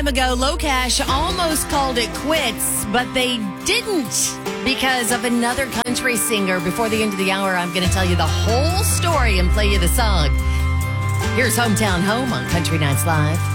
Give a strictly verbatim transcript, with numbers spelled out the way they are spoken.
time ago, Locash almost called it quits, but they didn't because of another country singer. Before the end of the hour, I'm going to tell you the whole story and play you the song. Here's Hometown Home on Country Nights Live.